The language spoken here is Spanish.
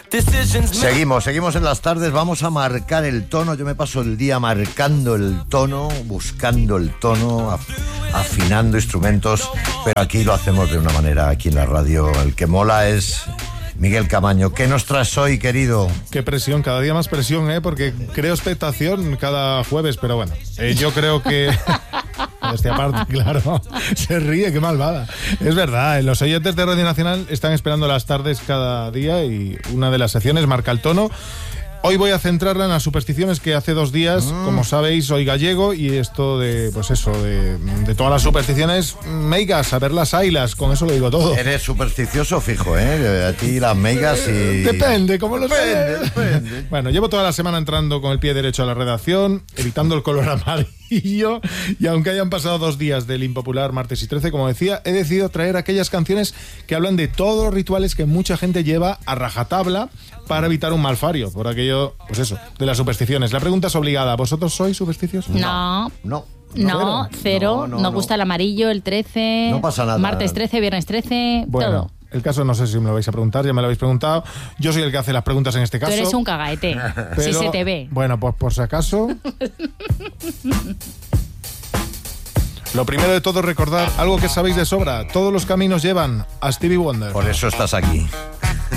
Seguimos en las tardes, vamos a marcar el tono. Yo me paso el día marcando el tono, buscando el tono, afinando instrumentos, pero aquí lo hacemos de una manera, aquí en la radio. El que mola es Miguel Camaño. ¿Qué nos traes hoy, querido? Qué presión, cada día más presión, porque creo expectación cada jueves, pero bueno, yo creo que... Este aparte, claro, se ríe, qué malvada. Es verdad, los oyentes de Radio Nacional están esperando las tardes cada día y una de las secciones marca el tono. Hoy voy a centrarla en las supersticiones que hace 2 días, como sabéis, soy gallego y esto de, pues eso, de todas las supersticiones, meigas, a ver las ailas, con eso lo digo todo. Eres supersticioso fijo, A ti las meigas y... Depende, ¿cómo lo Depende. Bueno, llevo toda la semana entrando con el pie derecho a la redacción, evitando el color amarillo, y aunque hayan pasado 2 días del impopular martes y 13, como decía, he decidido traer aquellas canciones que hablan de todos los rituales que mucha gente lleva a rajatabla para evitar un malfario, por aquello, pues eso, de las supersticiones. La pregunta es obligada. ¿Vosotros sois supersticiosos? No, cero. No gusta el amarillo, el 13. No pasa nada. Martes 13, viernes 13, bueno, todo. El caso no sé si me lo vais a preguntar, ya me lo habéis preguntado. Yo soy el que hace las preguntas en este caso. Tú eres un cagaete, pero, si se te ve. Bueno, pues por si acaso... Lo primero de todo, recordar algo que sabéis de sobra. Todos los caminos llevan a Stevie Wonder. Por eso estás aquí.